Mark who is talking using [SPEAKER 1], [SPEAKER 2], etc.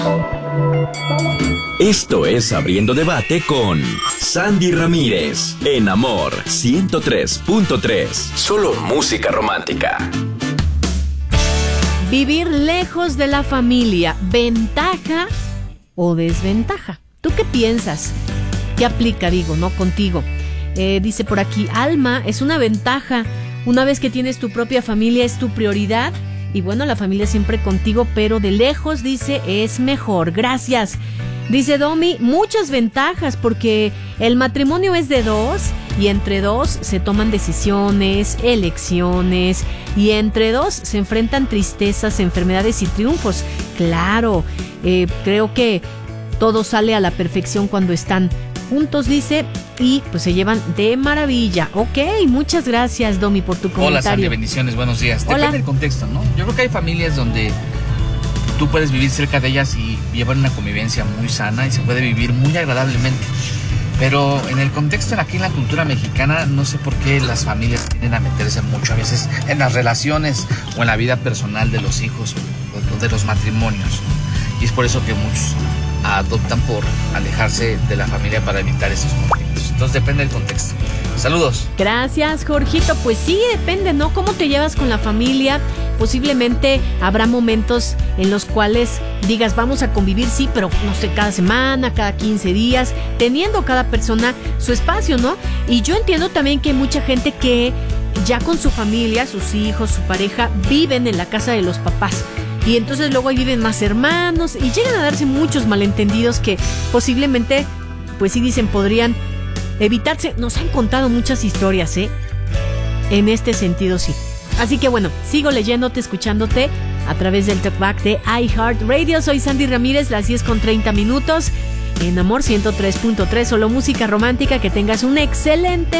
[SPEAKER 1] Esto es Abriendo Debate con Sandy Ramírez, en Amor 103.3. Solo música romántica.
[SPEAKER 2] Vivir lejos de la familia, ¿ventaja o desventaja? ¿Tú qué piensas? ¿Qué aplica, digo, no contigo? Dice por aquí, Alma, es una ventaja. Una vez que tienes tu propia familia es tu prioridad. Y bueno, la familia siempre contigo, pero de lejos, dice, es mejor. Gracias. Dice Domi, muchas ventajas porque el matrimonio es de dos y entre dos se toman decisiones, elecciones y entre dos se enfrentan tristezas, enfermedades y triunfos. Claro, creo que todo sale a la perfección cuando están juntos, dice, y pues se llevan de maravilla. Ok, muchas gracias, Domi, por tu comentario.
[SPEAKER 3] Hola, Sandy, bendiciones, buenos días.
[SPEAKER 2] Hola.
[SPEAKER 3] Depende del contexto, ¿no? Yo creo que hay familias donde tú puedes vivir cerca de ellas y llevar una convivencia muy sana y se puede vivir muy agradablemente. Pero en el contexto, aquí en la cultura mexicana, no sé por qué las familias tienden a meterse mucho a veces en las relaciones o en la vida personal de los hijos o de los matrimonios, ¿no? Y es por eso que muchos adoptan por alejarse de la familia para evitar esos conflictos. Entonces depende del contexto. Saludos.
[SPEAKER 2] Gracias, Jorgito. Pues sí, depende, ¿no? ¿Cómo te llevas con la familia? Posiblemente habrá momentos en los cuales digas, vamos a convivir, sí, pero no sé, cada semana, cada 15 días, teniendo cada persona su espacio, ¿no? Y yo entiendo también que hay mucha gente que ya con su familia, sus hijos, su pareja, viven en la casa de los papás. Y entonces luego ahí viven más hermanos y llegan a darse muchos malentendidos que posiblemente, pues sí dicen, podrían evitarse. Nos han contado muchas historias, en este sentido, sí. Así que bueno, sigo leyéndote, escuchándote a través del Talkback de iHeartRadio. Soy Sandy Ramírez, las 10:30 en Amor 103.3, solo música romántica. Que tengas un excelente